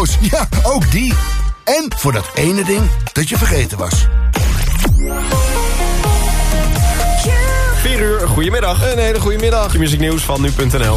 auto's, ja, ook die. En voor dat ene ding dat je vergeten was. 4 uur, goedemiddag. Een hele goede middag. Je muzieknieuws van nu.nl.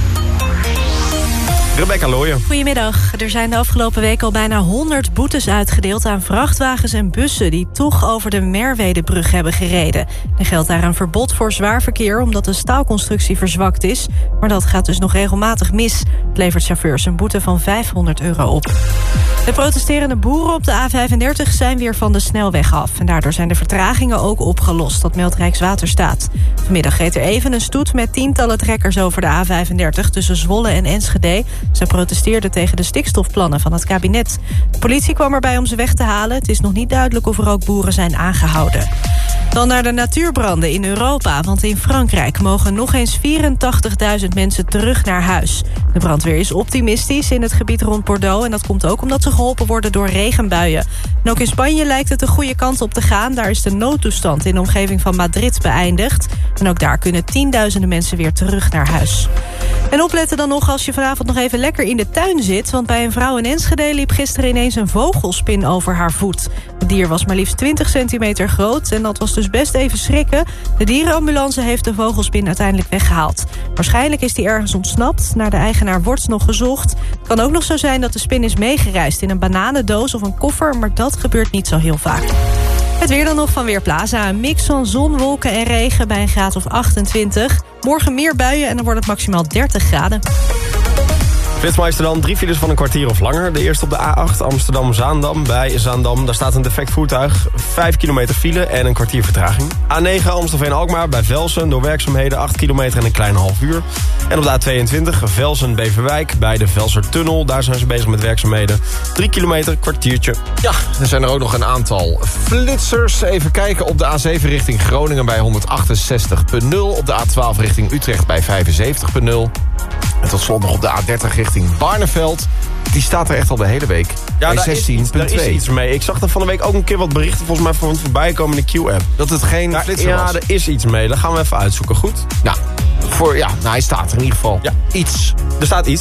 Rebecca Looyen. Goedemiddag. Er zijn de afgelopen week al bijna 100 boetes uitgedeeld aan vrachtwagens en bussen die toch over de Merwedebrug hebben gereden. Er geldt daar een verbod voor zwaar verkeer omdat de staalconstructie verzwakt is. Maar dat gaat dus nog regelmatig mis. Het levert chauffeurs een boete van €500 op. De protesterende boeren op de A35 zijn weer van de snelweg af. En daardoor zijn de vertragingen ook opgelost, dat meldt Rijkswaterstaat. Vanmiddag reed er even een stoet met tientallen trekkers over de A35 tussen Zwolle en Enschede. Zij protesteerden tegen de stikstofplannen van het kabinet. De politie kwam erbij om ze weg te halen. Het is nog niet duidelijk of er ook boeren zijn aangehouden. Dan naar de natuurbranden in Europa, want in Frankrijk mogen nog eens 84.000 mensen terug naar huis. De brandweer is optimistisch in het gebied rond Bordeaux en dat komt ook omdat ze geholpen worden door regenbuien. En ook in Spanje lijkt het de goede kant op te gaan. Daar is de noodtoestand in de omgeving van Madrid beëindigd. En ook daar kunnen tienduizenden mensen weer terug naar huis. En opletten dan nog als je vanavond nog even lekker in de tuin zit, want bij een vrouw in Enschede liep gisteren ineens een vogelspin over haar voet. Het dier was maar liefst 20 centimeter groot en dat was dus best even schrikken. De dierenambulance heeft de vogelspin uiteindelijk weggehaald. Waarschijnlijk is die ergens ontsnapt. Naar de eigenaar wordt nog gezocht. Het kan ook nog zo zijn dat de spin is meegereisd in een bananendoos of een koffer, maar dat gebeurt niet zo heel vaak. Het weer dan nog van Weerplaza. Een mix van zon, wolken en regen bij een graad of 28. Morgen meer buien en dan wordt het maximaal 30 graden. Flitsmeister dan, 3 files van een kwartier of langer. De eerste op de A8 Amsterdam-Zaandam. Bij Zaandam, daar staat een defect voertuig. 5 kilometer file en een kwartier vertraging. A9 Amstelveen-Alkmaar bij Velsen. Door werkzaamheden 8 kilometer en een klein half uur. En op de A22 Velsen-Beverwijk bij de Velsertunnel. Daar zijn ze bezig met werkzaamheden. 3 kilometer, kwartiertje. Ja, er zijn er ook nog een aantal flitsers. Even kijken op de A7 richting Groningen bij 168,0. Op de A12 richting Utrecht bij 75,0. En tot slot nog op de A30 richting Barneveld. Die staat er echt al de hele week bij 16,2. Daar is iets mee. Ik zag er van de week ook een keer wat berichten volgens mij van voorbij komen in de Q-app. Dat het geen flitser was. Ja, er is iets mee. Dat gaan we even uitzoeken, goed? Nou, hij staat er in ieder geval. Ja. Iets. Er staat iets.